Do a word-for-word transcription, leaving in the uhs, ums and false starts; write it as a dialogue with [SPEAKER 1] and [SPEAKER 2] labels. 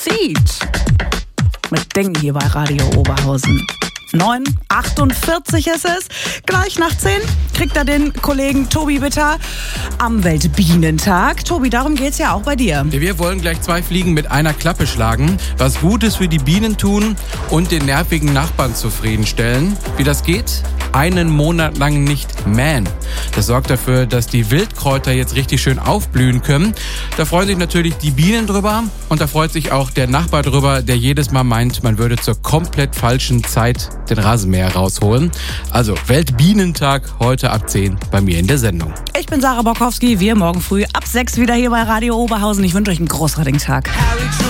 [SPEAKER 1] Feed. Mit Ding hier bei Radio Oberhausen. neun Uhr achtundvierzig ist es. Gleich nach zehn kriegt er den Kollegen Tobi Witter am Weltbienentag. Tobi, darum geht's ja auch bei dir.
[SPEAKER 2] Wir wollen gleich zwei Fliegen mit einer Klappe schlagen. Was Gutes für die Bienen tun und den nervigen Nachbarn zufriedenstellen. Wie das geht? Einen Monat lang nicht mähen. Das sorgt dafür, dass die Wildkräuter jetzt richtig schön aufblühen können. Da freuen sich natürlich die Bienen drüber und da freut sich auch der Nachbar drüber, der jedes Mal meint, man würde zur komplett falschen Zeit den Rasenmäher rausholen. Also Weltbienentag heute ab zehn bei mir in der Sendung.
[SPEAKER 1] Ich bin Sarah Borkowski, wir morgen früh ab sechs wieder hier bei Radio Oberhausen. Ich wünsche euch einen großartigen Tag.